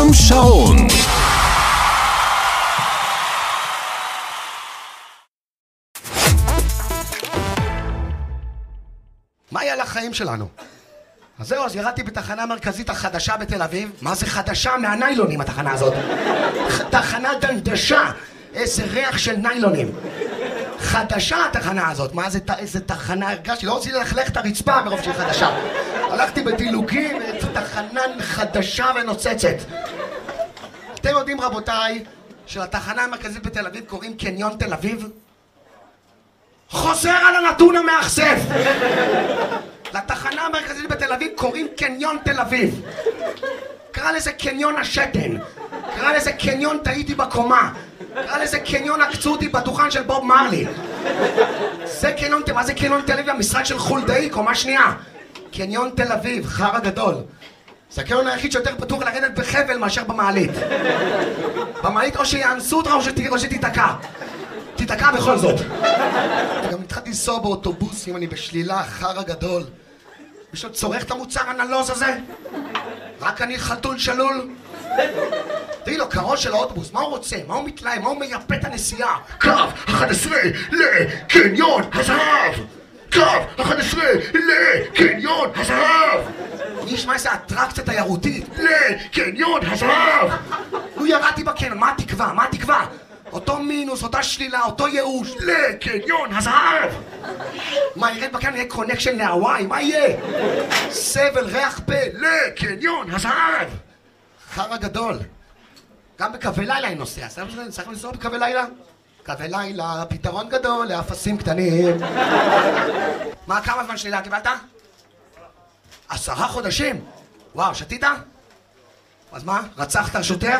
אדם שרון. מה היה לחיים שלנו? אז זהו, אז ירדתי בתחנה המרכזית החדשה בתל אביב. מה זה חדשה? מהניילונים התחנה הזאת. תחנה דנדשה. איזה ריח של ניילונים. חדשה התחנה הזאת. מה זה, איזה תחנה הרגשתי? לא רציתי ללכלך את הרצפה מרוב שהיא חדשה. הלכתי בדילוגים, תחנה חדשה ונוצצת. אתם יודעים רבותיי, שלתחנה המרכזית בתל אביב קוראים קניון תל אביב? חוזר על הנתון המאכזב. לתחנה המרכזית בתל אביב קוראים קניון תל אביב. קרא לזה קניון השתן, קרא לזה קניון טעיתי בקומה, קרא לזה קניון עקצו אותי בדוכן של בוב מרלי. זה קניון, מה זה קניון תל אביב? המשרד של חולדאי, קומה שנייה. קניון תל אביב, חרא גדול. זה הקניון היחיד שיותר פתוח לרדת בחבל מאשר במעלית. במעלית או שיאנסו אותך או שתיתקע. תיתקע בכל זאת. גם התחלתי לנסוע באוטובוסים, אני בשלילה, חרא גדול. מישהו צורך את המוצר הנלוז הזה? רק אני חתול שלול? תראי לו, קרון של האוטובוס, מה הוא רוצה? מה הוא מתלהם? מה הוא מייפה את הנסיעה? קו 11 לקניון הזהב! קו 11 לקניון הזהב! מי ישמע איזה אטרקציה תיירותית? לקניון הזהב! נו ירדתי בקניון, מה התקווה? מה התקווה? אותו מינוס, אותה שלילה, אותו ייאוש, לקניון הזהב! מה, ירד בקניון יהיה קונקשן להוואי? מה יהיה? סבל, ריח פה, לקניון הזהב! חרא גדול. גם בקווי לילה אני נוסע, צריך לנסוע בקווי לילה? קווי לילה, פתרון גדול לאפסים קטנים. מה, כמה זמן שלילה קיבלת? 10 חודשים? וואו, שתית? אז מה, רצחת שוטר?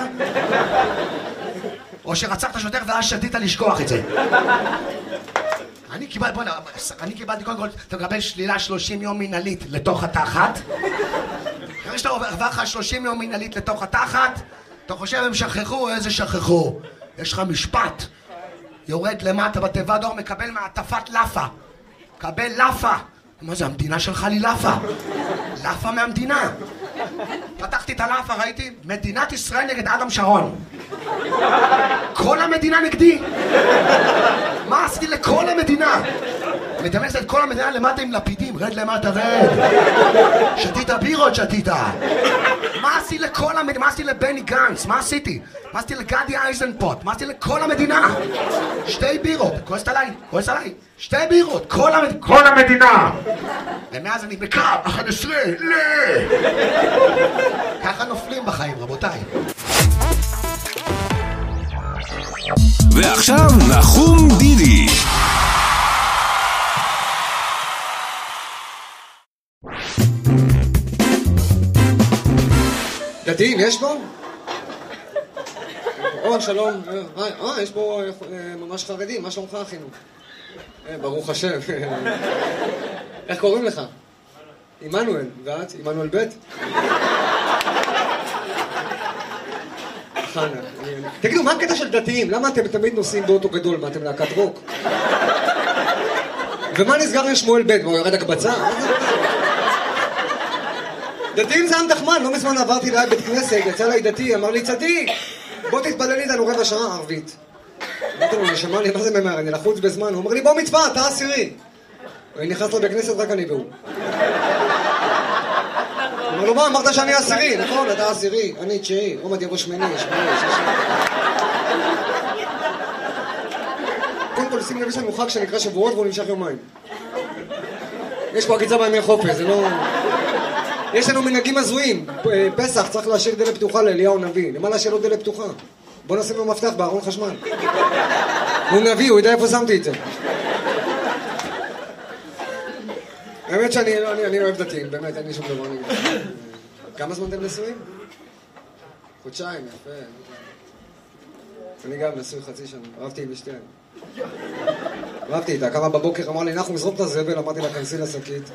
או שרצחת שוטר ואז שתית לשכוח את זה. אני קיבלתי קודם כל, אתה מקבל שלילה 30 יום מנהלית לתוך התחת. אחרי שאתה עובר לך 30 יום מנהלית לתוך התחת, אתה חושב הם שכחו, איזה שכחו? יש לך משפט. יורד למטה בתיבת דואר, מקבל מעטפת לאפה. קבל לאפה. מה זה, המדינה שלך לי לאפה? לאפה מהמדינה. פתחתי את הלאפה, ראיתי, מדינת ישראל נגד אדם שרון. כל המדינה נגדי. מה עשיתי לכל המדינה? מתאמץ את כל המדינה למטה עם לפידים, רד למטה, רד. שתית בירות, שתית. מה עשיתי לכל המדינה? מה עשיתי לבני גנץ? מה עשיתי? מה עשיתי לגדי אייזנפוט? מה עשיתי לכל המדינה? 2 בירות, כועסת עליי, כועסת עליי. 2 בירות, כל המדינה. ומאז אני בקו 11 ככה נופלים בחיים, רבותיי. ועכשיו נחום דידי. דתיים, יש בו? שלום. יש פה ממש חרדים, מה שלומך אחינו? ברוך השם. איך קוראים לך? עמנואל, ואת? עמנואל ב'? חנה. תגידו, מה הקטע של דתיים? למה אתם תמיד נוסעים באוטו גדול? מה, אתם להקת רוק? ומה נסגר עם שמואל ב'? הוא ירד הקבצה? דתיים זה עם דחמן, לא מזמן עברתי ליד בית כנסת, יצא לי דתי, אמר לי צדיק, בוא תתפלל איתנו רבע שעה ערבית. אמרתי לו, נשמע לי, מה זה ממהר? אני לחוץ בזמן. הוא אומר לי, בוא מצווה, אתה עשירי. אני נכנס לו בכנסת, רק אני והוא. אמר לו, מה, אמרת שאני עשירי, נכון, אתה עשירי, אני 9, עומד יבוא 8, 8, 6. קודם כל, שים לב, יש לנו חג שנקרא שבועות והוא נמשך יומיים. יש פה עקיצה בימי חופש, זה לא... יש לנו מנהגים הזויים. פסח צריך להשאיר דלת פתוחה לאליהו הנביא. למה להשאיר לו דלת פתוחה? בוא נשים לו מפתח בארון חשמל. הוא נביא, הוא יודע איפה שמתי את זה. האמת שאני לא אוהב דתיים, באמת, אין לי שום דבר. כמה זמן אתם נשואים? חודשיים, יפה. אני גם נשוי חצי שנה, אהבתי עם אשתי. אהבתי איתה, קמה בבוקר, אמר לי, נחום, זרוק את הזבל, אמרתי לה, כנסי לשקית.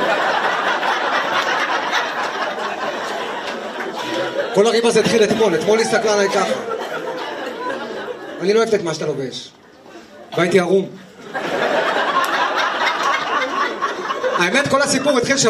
כל הריב הזה התחיל אתמול הסתכלה עליי ככה. אני לא אוהבת את מה שאתה לובש. והייתי ערום. האמת, כל הסיפור התחיל